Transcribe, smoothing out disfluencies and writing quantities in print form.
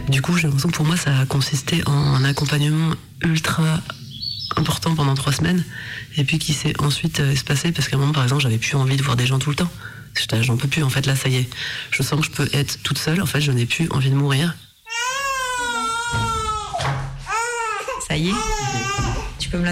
Du coup, j'ai l'impression que pour moi, ça a consisté en un accompagnement ultra important pendant 3 semaines, et puis qui s'est ensuite espacé parce qu'à un moment, par exemple, j'avais plus envie de voir des gens tout le temps. J'en peux plus, en fait, là, ça y est. Je sens que je peux être toute seule, en fait, je n'ai plus envie de mourir. Ça y est ? Tu peux me la donner ?